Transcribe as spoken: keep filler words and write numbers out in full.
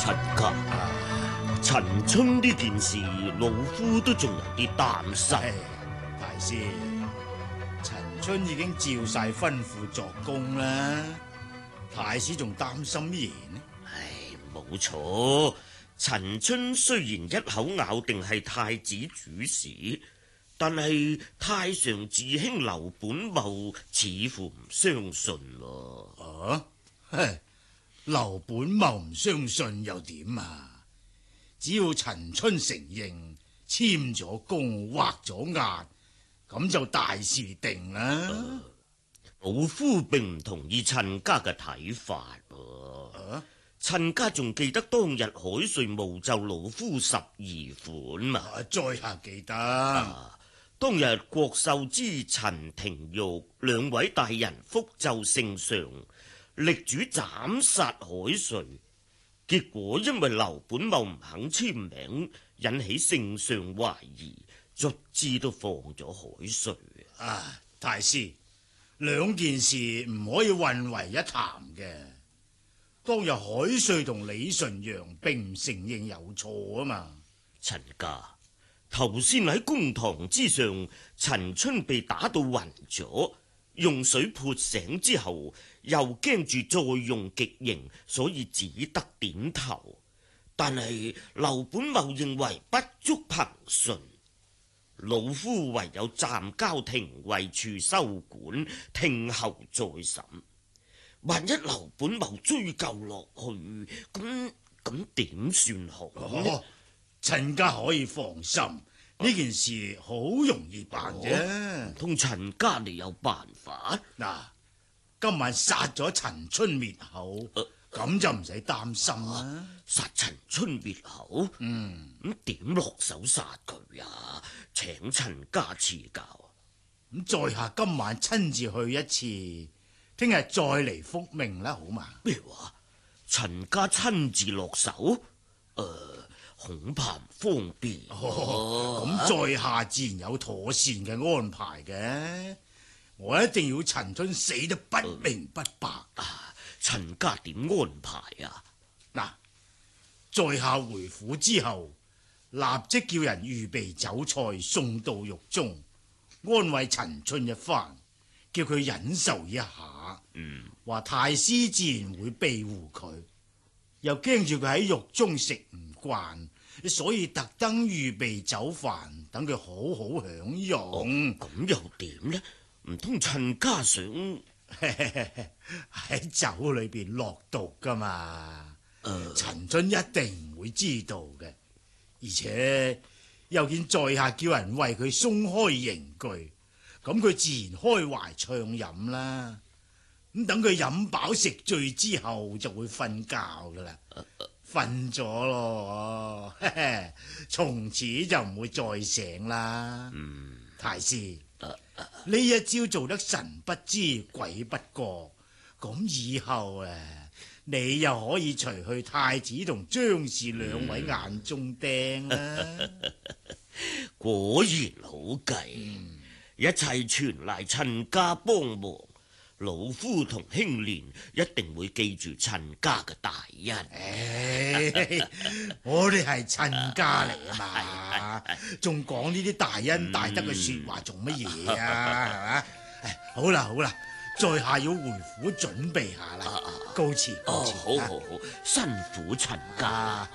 陳家，陳春呢件事，老夫都仲有啲擔心。 大師，陳春已經照晒吩咐作供啦，太師仲擔心乜嘢呢？ 唉，冇錯，陳春雖然一口咬定係太子主使，但係太上寺卿劉本茂似乎唔相信喎。 啊，嘿，劉本茂唔相信又點啊？只要陳春承認簽咗公畫咗押，咁就大事定啦。 啊，老夫並唔同意陳家嘅睇法喎。 啊， 陳家仲記得當日海瑞冒奏老夫十二款嘛？ 啊，在下記得。 啊，當日郭秀之、陳廷玉兩位大人復奏聖上，力主斬殺海瑞，結果因為劉本茂唔肯簽名，引起聖上懷疑，卒之都放咗海瑞。 啊，大師，兩件事唔可以混為一談嘅。當日海瑞同李純陽並唔承認有錯啊嘛。 陳家，頭先喺公堂之上，陳春被打到暈咗，用水潑醒之後，又驚住再用極刑，所以只得點頭。但係劉本茂認為不足憑信，老夫唯有暫交廷尉處收管，聽候再審。萬一劉本茂追究落去，咁咁點算好呢？ 哦，陳家可以放心，呢、啊、件事好容易辦啫。 唔通陳家你有辦法？ 嗱、啊，今晚殺咗陳春滅口，咁、啊、就唔使擔心啦、啊。 殺陳春滅口？ 嗯， 咁點落手殺佢啊？請陳家賜教。 咁在下今晚親自去一次，聽日再嚟復命啦，好嘛？ 咩話？陳家親自落手？誒、呃，恐怕唔方便。 哦，咁、哦、在下自然有妥善嘅安排嘅。我一定要陳春死得不明不白。 呃、啊！陳家點安排啊？ 嗱，在下回府之後，立即叫人預備酒菜送到獄中，安慰陳春一番，叫佢忍受一下。 嗯， 話太師自然會庇護佢，又驚住佢喺獄中食唔慣，所以特登預備酒飯，等佢好好享用。 咁、哦、又點呢？唔通陳家想喺酒裏邊落毒噶嘛？ 呃、 陳春一定唔會知道嘅，而且又見在下叫人為佢鬆開刑具，咁佢自然開懷暢飲啦。咁等佢飲飽食醉之後就會瞓覺噶啦，瞓咗咯，從此就唔會再醒啦。 嗯， 太師，呢一招做得神不知鬼不覺，咁以後啊，你又可以除去太子同張氏兩位眼中釘啦。 果然好計，嗯、一切全賴陳家幫忙。老夫同兄蓮一定會記住陳家嘅大恩。 唉，我哋係陳家嚟啊嘛，仲講呢啲大恩大德嘅說話做乜嘢啊？係嘛？好啦好啦，在下要回府準備下啦，告辭告辭。 哦，好好好，辛苦陳家。